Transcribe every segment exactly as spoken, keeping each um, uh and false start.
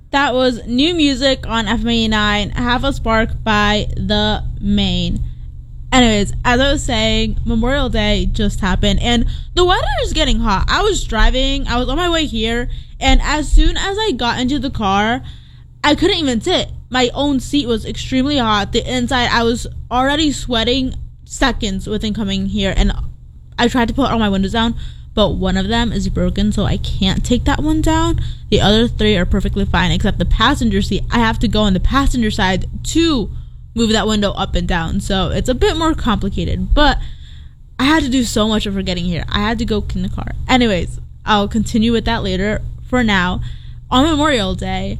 that was new music on F M eighty-nine, Have a Spark by The Maine. Anyways, as I was saying, Memorial Day just happened, and the weather is getting hot. I was driving, I was on my way here, and as soon as I got into the car, I couldn't even sit. My own seat was extremely hot. The inside, I was already sweating seconds within coming here, and I tried to put all my windows down, but one of them is broken, so I can't take that one down. The other three are perfectly fine, except the passenger seat. I have to go on the passenger side to move that window up and down, so it's a bit more complicated, but I had to do so much over getting here. I had to go clean the car. Anyways, I'll continue with that later. For now, on Memorial Day,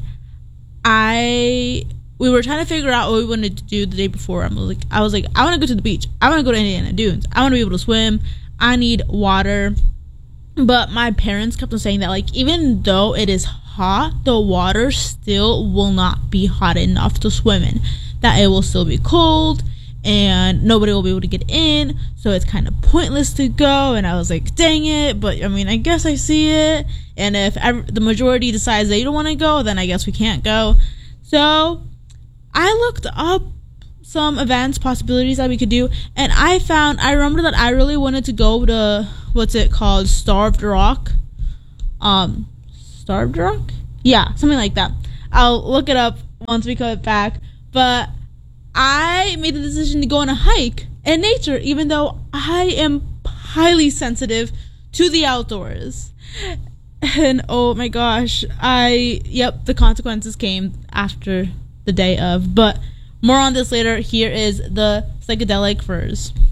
I we were trying to figure out what we wanted to do the day before. I was like, I was like, I want to go to the beach. I want to go to Indiana Dunes. I want to be able to swim. I need water. But my parents kept on saying that, like, even though it is hot, the water still will not be hot enough to swim in. That it will still be cold and nobody will be able to get in, so it's kind of pointless to go. And I was like, dang it, but I mean, I guess I see it, and if ever, the majority decides they don't want to go, then I guess we can't go. So I looked up some events, possibilities that we could do, and I found, I remember that I really wanted to go to, what's it called, Starved Rock, um, Starved Rock? Yeah, something like that. I'll look it up once we come back. But I made the decision to go on a hike in nature, even though I am highly sensitive to the outdoors. And oh my gosh, I, yep, the consequences came after the day of. But more on this later. Here is the Psychedelic Furs.